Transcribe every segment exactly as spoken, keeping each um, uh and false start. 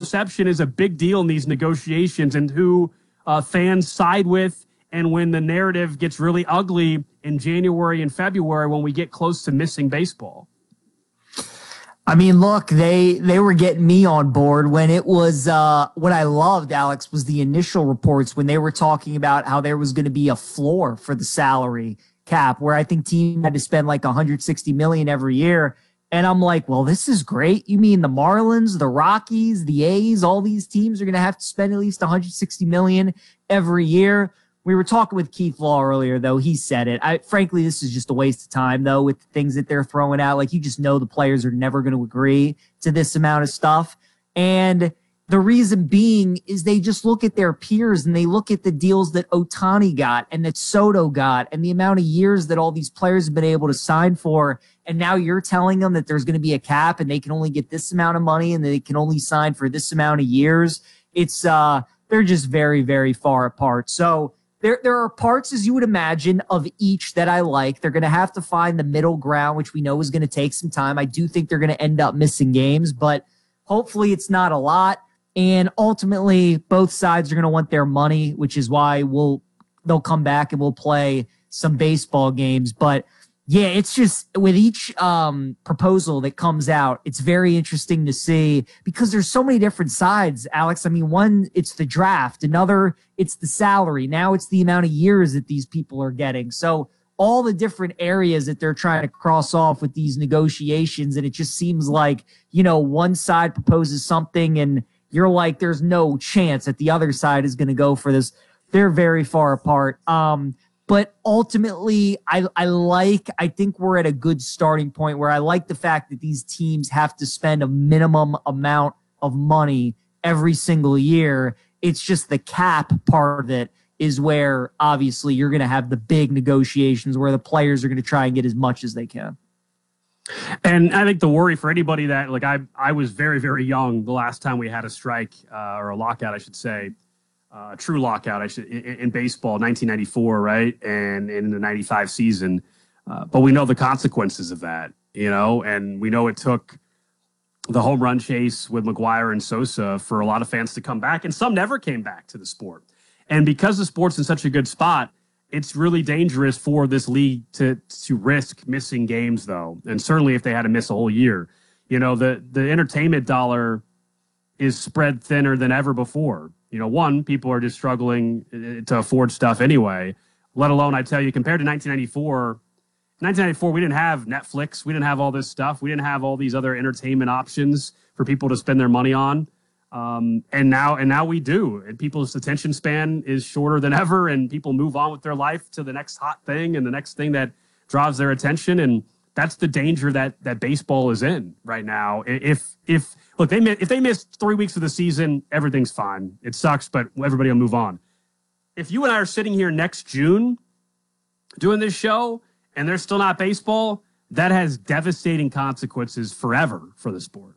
perception is a big deal in these negotiations and who uh, fans side with. And when the narrative gets really ugly in January and February, when we get close to missing baseball. I mean, look, they they were getting me on board when it was uh, what I loved, Alex, was the initial reports when they were talking about how there was going to be a floor for the salary cap, where I think team had to spend like one hundred sixty million dollars every year. And I'm like, well, this is great. You mean the Marlins, the Rockies, the A's, all these teams are going to have to spend at least one hundred sixty million dollars every year. We were talking with Keith Law earlier, though. He said it. I, frankly, this is just a waste of time, though, with the things that they're throwing out. Like, you just know the players are never going to agree to this amount of stuff. And the reason being is they just look at their peers and they look at the deals that Ohtani got and that Soto got and the amount of years that all these players have been able to sign for. And now you're telling them that there's going to be a cap and they can only get this amount of money and they can only sign for this amount of years. It's, uh, they're just very, very far apart. So, There there are parts, as you would imagine, of each that I like. They're going to have to find the middle ground, which we know is going to take some time. I do think they're going to end up missing games, but hopefully it's not a lot. And ultimately, both sides are going to want their money, which is why we'll they'll come back and we'll play some baseball games. But yeah, it's just with each um, proposal that comes out, it's very interesting to see because there's so many different sides, Alex. I mean, one, it's the draft. Another, it's the salary. Now it's the amount of years that these people are getting. So all the different areas that they're trying to cross off with these negotiations. And it just seems like, you know, one side proposes something and you're like, there's no chance that the other side is going to go for this. They're very far apart. Um, But ultimately, I, I like, I think we're at a good starting point where I like the fact that these teams have to spend a minimum amount of money every single year. It's just the cap part of it is where obviously you're going to have the big negotiations where the players are going to try and get as much as they can. And I think the worry for anybody that, like, I, I was very, very young the last time we had a strike uh, or a lockout, I should say. Uh, true lockout, I should in, in baseball, nineteen ninety-four, right, and, and in the ninety-five season. Uh, but we know the consequences of that, you know, and we know it took the home run chase with McGwire and Sosa for a lot of fans to come back, and some never came back to the sport. And because the sport's in such a good spot, it's really dangerous for this league to to risk missing games, though, and certainly if they had to miss a whole year. You know, the the entertainment dollar is spread thinner than ever before. You know, one, people are just struggling to afford stuff anyway, let alone, I tell you, compared to nineteen ninety-four, nineteen ninety-four, we didn't have Netflix. We didn't have all this stuff. We didn't have all these other entertainment options for people to spend their money on. Um, and now and now we do. And people's attention span is shorter than ever, and people move on with their life to the next hot thing and the next thing that draws their attention. And that's the danger that that baseball is in right now. If if look, they if they miss three weeks of the season, everything's fine. It sucks, but everybody will move on. If you and I are sitting here next June doing this show and there's still not baseball, that has devastating consequences forever for the sport.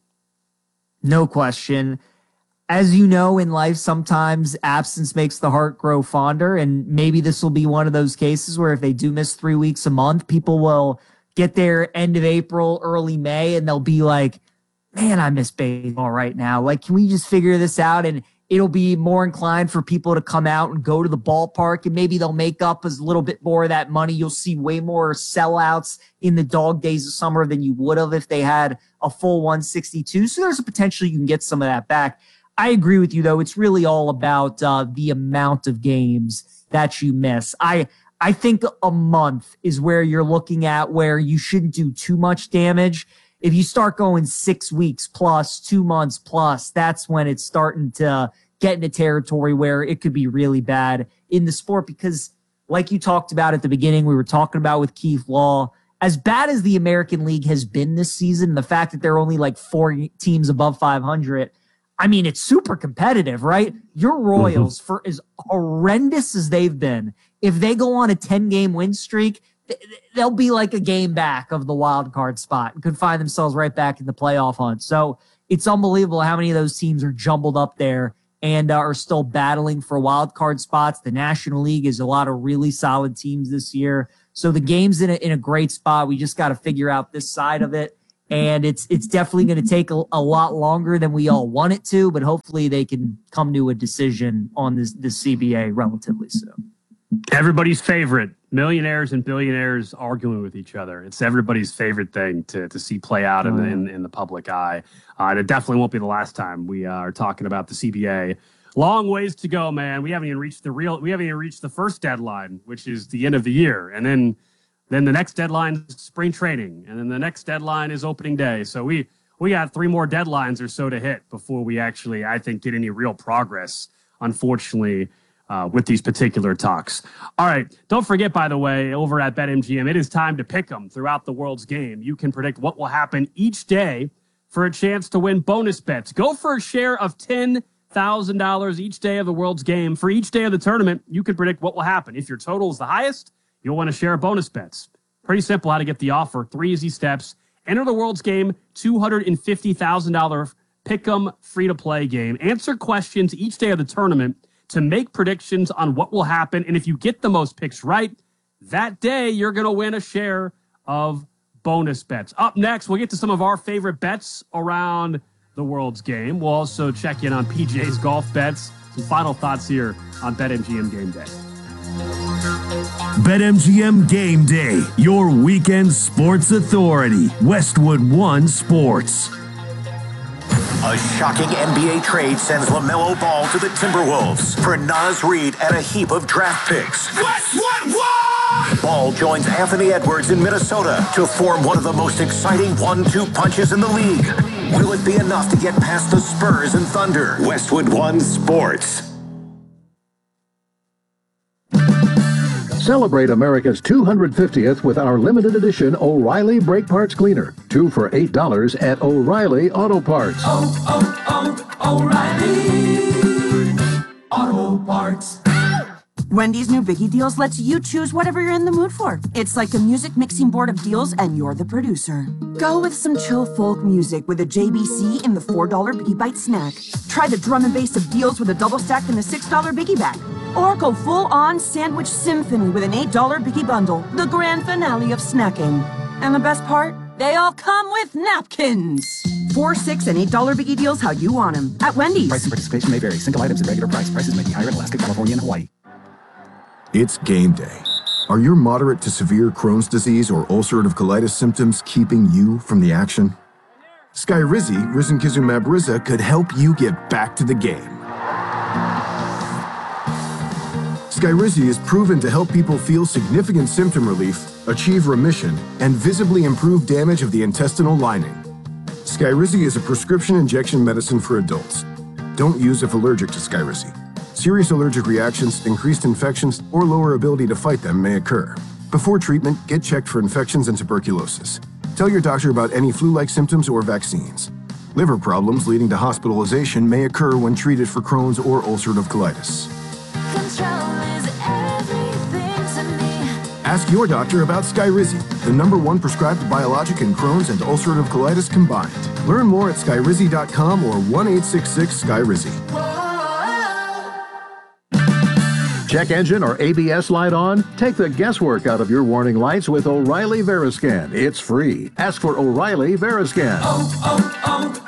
No question. As you know, in life, sometimes absence makes the heart grow fonder, and maybe this will be one of those cases where if they do miss three weeks a month, people will get there end of April, early May, and they'll be like, man, I miss baseball right now. Like, can we just figure this out? And it'll be more inclined for people to come out and go to the ballpark, and maybe they'll make up a little bit more of that money. You'll see way more sellouts in the dog days of summer than you would have if they had a full one sixty-two. So there's a potential you can get some of that back. I agree with you, though. It's really all about uh, the amount of games that you miss. I I think a month is where you're looking at where you shouldn't do too much damage. If you start going six weeks plus, two months plus, that's when it's starting to get into territory where it could be really bad in the sport. Because like you talked about at the beginning, we were talking about with Keith Law, as bad as the American League has been this season, the fact that there are only like four teams above five hundred, I mean, it's super competitive, right? Your Royals, mm-hmm. for as horrendous as they've been, if they go on a ten-game win streak, they'll be like a game back of the wild card spot and could find themselves right back in the playoff hunt. So it's unbelievable how many of those teams are jumbled up there and uh, are still battling for wild card spots. The National League is a lot of really solid teams this year. So the game's in a, in a great spot. We just got to figure out this side of it. And it's it's definitely going to take a, a lot longer than we all want it to, but hopefully they can come to a decision on this, this C B A relatively soon. Everybody's favorite, millionaires and billionaires arguing with each other. It's everybody's favorite thing to, to see play out in, the, in, in the public eye. Uh, and it definitely won't be the last time we uh, are talking about the C B A. Long ways to go, man. We haven't even reached the real, we haven't even reached the first deadline, which is the end of the year. And then Then the next deadline is spring training, and then the next deadline is opening day. So we we got three more deadlines or so to hit before we actually, I think, get any real progress, unfortunately, uh, with these particular talks. All right. Don't forget, by the way, over at BetMGM, it is time to pick them throughout the world's game. You can predict what will happen each day for a chance to win bonus bets. Go for a share of ten thousand dollars each day of the world's game. For each day of the tournament, you can predict what will happen. If your total is the highest, you'll want to share bonus bets. Pretty simple how to get the offer. Three easy steps. Enter the world's game, two hundred fifty thousand dollars pick-em free-to-play game. Answer questions each day of the tournament to make predictions on what will happen. And if you get the most picks right, that day you're going to win a share of bonus bets. Up next, we'll get to some of our favorite bets around the world's game. We'll also check in on P J's golf bets. Some final thoughts here on BetMGM Game Day. BetMGM Game Day, your weekend sports authority. Westwood One Sports. A shocking N B A trade sends LaMelo Ball to the Timberwolves for Naz Reid and a heap of draft picks. Westwood One! Ball joins Anthony Edwards in Minnesota to form one of the most exciting one two punches in the league. Will it be enough to get past the Spurs and Thunder? Westwood One Sports. Celebrate America's two hundred fiftieth with our limited edition O'Reilly Brake Parts Cleaner. Two for eight dollars at O'Reilly Auto Parts. Oh, oh, oh, O'Reilly Auto Parts. Wendy's new Biggie Deals lets you choose whatever you're in the mood for. It's like a music mixing board of deals, and you're the producer. Go with some chill folk music with a J B C in the four dollar Biggie Bite snack. Try the drum and bass of deals with a double stack in the six dollar Biggie Bag. Or go full-on sandwich symphony with an eight dollar Biggie Bundle, the grand finale of snacking. And the best part? They all come with napkins. Four, six, and eight dollar Biggie Deals how you want them at Wendy's. Price and participation may vary. Single items at regular price. Prices may be higher in Alaska, California, and Hawaii. It's game day. Are your moderate to severe Crohn's disease or ulcerative colitis symptoms keeping you from the action? Skyrizi, risankizumab Riza, could help you get back to the game. Skyrizi is proven to help people feel significant symptom relief, achieve remission, and visibly improve damage of the intestinal lining. Skyrizi is a prescription injection medicine for adults. Don't use if allergic to Skyrizi. Serious allergic reactions, increased infections, or lower ability to fight them may occur. Before treatment, get checked for infections and tuberculosis. Tell your doctor about any flu-like symptoms or vaccines. Liver problems leading to hospitalization may occur when treated for Crohn's or ulcerative colitis. Ask your doctor about Skyrizi, the number one prescribed biologic in Crohn's and ulcerative colitis combined. Learn more at skyrizi dot com or one eight six six Skyrizi. Check engine or A B S light on? Take the guesswork out of your warning lights with O'Reilly Veriscan. It's free. Ask for O'Reilly Veriscan. Oh,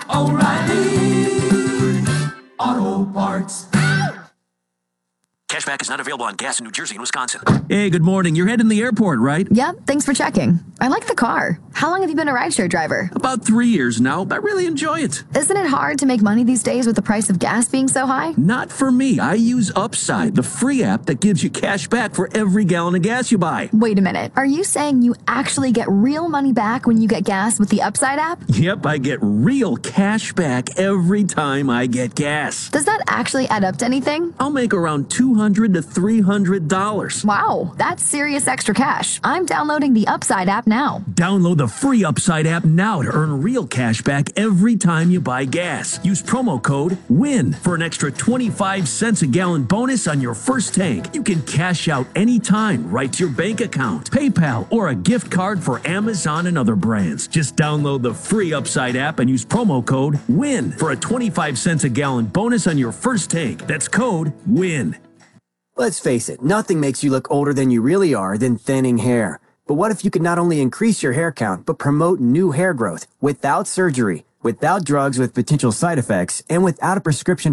oh, oh, O'Reilly Auto Parts. Cashback is not available on gas in New Jersey and Wisconsin. Hey, good morning. You're heading to the airport, right? Yep, thanks for checking. I like the car. How long have you been a rideshare driver? About three years now. I really enjoy it. Isn't it hard to make money these days with the price of gas being so high? Not for me. I use Upside, the free app that gives you cash back for every gallon of gas you buy. Wait a minute. Are you saying you actually get real money back when you get gas with the Upside app? Yep, I get real cash back every time I get gas. Does that actually add up to anything? I'll make around two hundred to three hundred dollars. Wow, that's serious extra cash. I'm downloading the Upside app now. Download the free Upside app now to earn real cash back every time you buy gas. Use promo code WIN for an extra twenty-five cents a gallon bonus on your first tank. You can cash out anytime right to your bank account, PayPal, or a gift card for Amazon and other brands. Just download the free Upside app and use promo code WIN for a twenty-five cents a gallon bonus on your first tank. That's code WIN. Let's face it, nothing makes you look older than you really are than thinning hair. But what if you could not only increase your hair count, but promote new hair growth without surgery, without drugs with potential side effects, and without a prescription